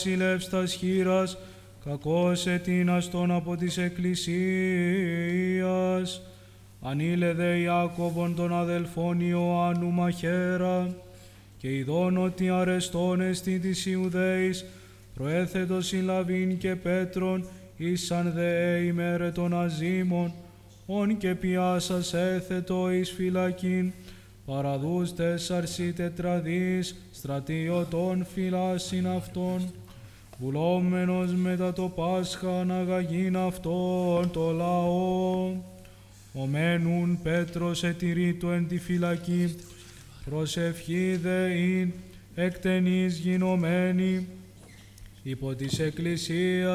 βασιλεύς τας χείρας, κακός ετείναστον από της Εκκλησίας. Ανήλε δε Ιάκωβον των αδελφών Ιωάννου μαχαίρα, και ειδών ότι αρεστών εστι της Ιουδαίης, προέθετος συλλαβήν και Πέτρον, ήσαν δε ημέρε των αζήμων, ον και πιάσας έθετο εις φυλακήν, παραδούς 4 τετραδείς στρατιωτών φυλάσιν αυτών, βουλόμενος μετά το Πάσχα αναγαγήν αυτόν το λαό. Ομένουν Πέτρος ετηρείτου εν τη φυλακή, προσευχή δε ειν εκτενής γινωμένη, υπό της Εκκλησίας